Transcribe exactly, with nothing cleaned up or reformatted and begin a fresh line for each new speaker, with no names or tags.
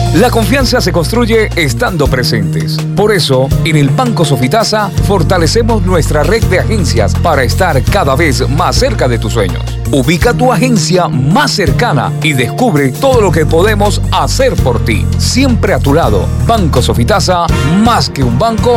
La confianza se construye estando presentes. Por eso, en el Banco Sofitasa, fortalecemos nuestra red de agencias para estar cada vez más cerca de tus sueños. Ubica tu agencia más cercana y descubre todo lo que podemos hacer por ti. Siempre a tu lado. Banco Sofitasa, más que un banco,